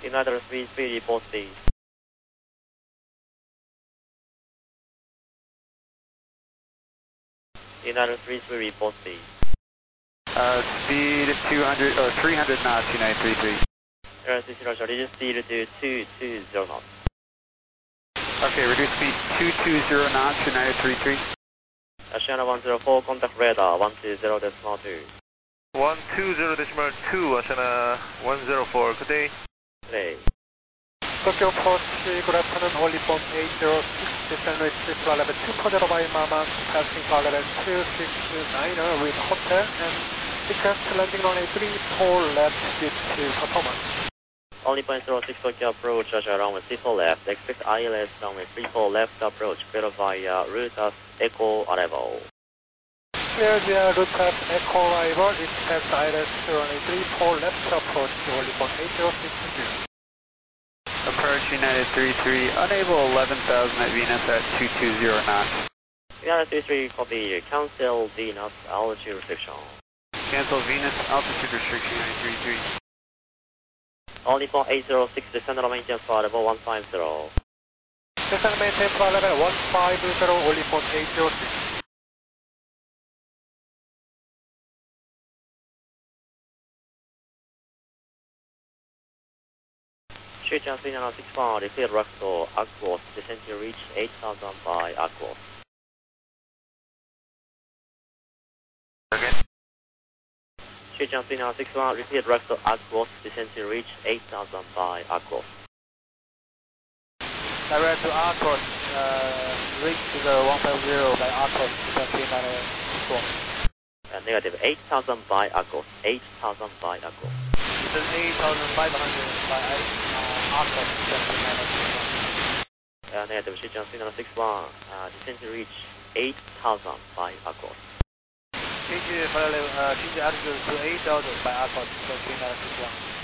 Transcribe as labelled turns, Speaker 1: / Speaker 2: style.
Speaker 1: United 33 report speed. United 33 report speed.
Speaker 2: Speed 200 or 300 knots, United 33.
Speaker 1: United 30, reduce speed to 220 knots.
Speaker 2: Okay, reduce speed 220 knots, United 33.
Speaker 1: Oceana 104, contact radar 120.2.
Speaker 3: 120.2, Oceana 104, good day.
Speaker 1: Today.
Speaker 4: Tokyo Post, good afternoon, only phone 806, descend with flight level 240 by Mama, passing flight level 269 with hotel, and request landing on a 34 left to Potomac.
Speaker 1: Only point 06 Tokyo approach, runway 34 left, expect ILS runway 34 left approach, verify route as Echo arrival.
Speaker 4: Clear the route as Echo arrival, expect ILS runway 34 left approach, only phone 806.
Speaker 2: Approach United 33, unable 11,000 at Venus at 220 knots.
Speaker 1: United 33, copy, cancel Venus altitude restriction.
Speaker 2: Cancel Venus altitude restriction, United 33.
Speaker 1: Only phone 806, descend on maintenance flight level 150.
Speaker 4: Descend on maintenance flight level 150, only phone 806.
Speaker 1: Shenzhen 3961, repeat Rexel, Aquos, descent to reach 8000 by Aquos.
Speaker 2: Okay.
Speaker 1: Shenzhen 3961, repeat Rexel, Aquos, descent to reach 8000 by Aquos.
Speaker 4: Direct to Aquos, reach to the 150 by Aquos, descent 3961.
Speaker 1: Negative, 8000 by Aquos, 8000 by Aquos.
Speaker 4: This is 8,500 by Aquos, descent 3961.
Speaker 1: Negative, Shenzhen 3961, descent to reach 8000 by Aquos.
Speaker 4: Change altitude to 8,000 by Aquos, descent 3961.